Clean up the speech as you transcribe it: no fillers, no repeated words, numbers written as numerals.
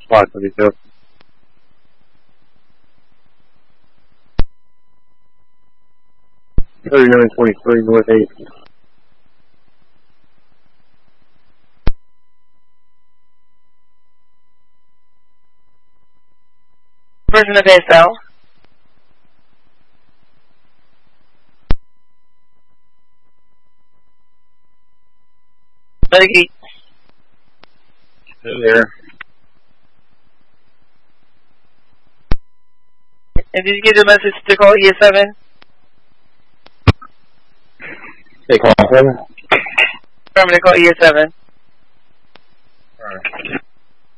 522. $39.23 North 8. Person of ASL. Mitigate. There. And did you get the message to call ES7? Hey, call 7. I'm going to call ES7. Alright.